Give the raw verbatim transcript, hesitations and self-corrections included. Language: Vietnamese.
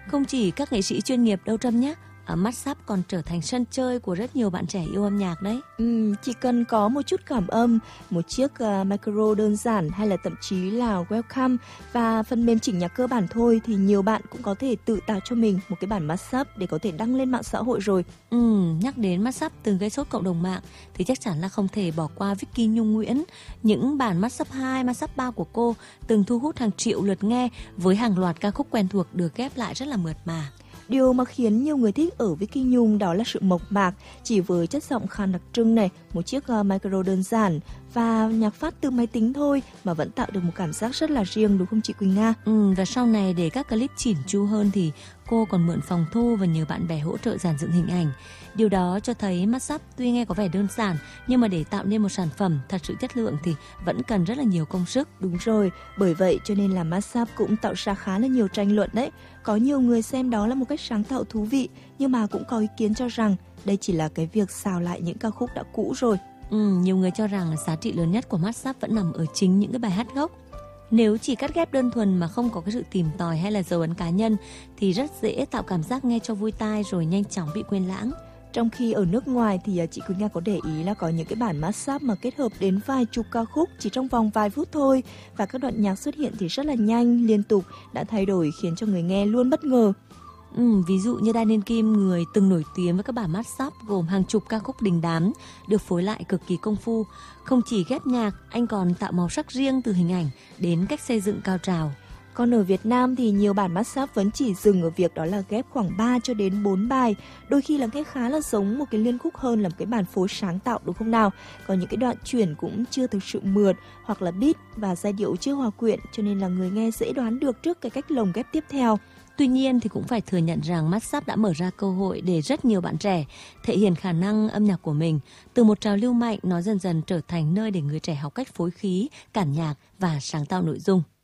Không chỉ các nghệ sĩ chuyên nghiệp đâu Trâm nhé, ở MatSap còn trở thành sân chơi của rất nhiều bạn trẻ yêu âm nhạc đấy. Ừ, chỉ cần có một chút cảm âm, một chiếc uh, micro đơn giản hay là thậm chí là welcome và phần mềm chỉnh nhạc cơ bản thôi thì nhiều bạn cũng có thể tự tạo cho mình một cái bản MatSap để có thể đăng lên mạng xã hội rồi. Ừ, nhắc đến MatSap từng gây sốt cộng đồng mạng thì chắc chắn là không thể bỏ qua Vicky Nhung Nguyễn. Những bản MatSap hai, MatSap ba của cô từng thu hút hàng triệu lượt nghe với hàng loạt ca khúc quen thuộc được ghép lại rất là mượt mà. Điều mà khiến nhiều người thích ở Vicky Nhung đó là sự mộc mạc, chỉ với chất giọng khá đặc trưng này, một chiếc uh, micro đơn giản và nhạc phát từ máy tính thôi mà vẫn tạo được một cảm giác rất là riêng, đúng không chị Quỳnh Nga? Ừ, và sau này để các clip chỉn chu hơn thì cô còn mượn phòng thu và nhờ bạn bè hỗ trợ dàn dựng hình ảnh. Điều đó cho thấy MatSap tuy nghe có vẻ đơn giản nhưng mà để tạo nên một sản phẩm thật sự chất lượng thì vẫn cần rất là nhiều công sức. Đúng rồi, bởi vậy cho nên là MatSap cũng tạo ra khá là nhiều tranh luận đấy. Có nhiều người xem đó là một cách sáng tạo thú vị nhưng mà cũng có ý kiến cho rằng đây chỉ là cái việc xào lại những ca khúc đã cũ rồi. Ừ, nhiều người cho rằng giá trị lớn nhất của MatSap vẫn nằm ở chính những cái bài hát gốc. Nếu chỉ cắt ghép đơn thuần mà không có cái sự tìm tòi hay là dấu ấn cá nhân thì rất dễ tạo cảm giác nghe cho vui tai rồi nhanh chóng bị quên lãng. Trong khi ở nước ngoài thì chị Quỳnh Nga có để ý là có những cái bản MatSap mà kết hợp đến vài chục ca khúc chỉ trong vòng vài phút thôi và các đoạn nhạc xuất hiện thì rất là nhanh, liên tục, đã thay đổi khiến cho người nghe luôn bất ngờ. Ừ, ví dụ như Daniel Kim, người từng nổi tiếng với các bản MatSap gồm hàng chục ca khúc đình đám được phối lại cực kỳ công phu. Không chỉ ghép nhạc, anh còn tạo màu sắc riêng từ hình ảnh đến cách xây dựng cao trào. Còn ở Việt Nam thì nhiều bản MatSap vẫn chỉ dừng ở việc đó là ghép khoảng ba cho đến bốn bài. Đôi khi là nghe khá là giống một cái liên khúc hơn là một cái bản phối sáng tạo, đúng không nào? Còn những cái đoạn chuyển cũng chưa thực sự mượt hoặc là beat và giai điệu chưa hòa quyện cho nên là người nghe dễ đoán được trước cái cách lồng ghép tiếp theo. Tuy nhiên thì cũng phải thừa nhận rằng MatSap đã mở ra cơ hội để rất nhiều bạn trẻ thể hiện khả năng âm nhạc của mình. Từ một trào lưu mạnh, nó dần dần trở thành nơi để người trẻ học cách phối khí, cảm nhạc và sáng tạo nội dung.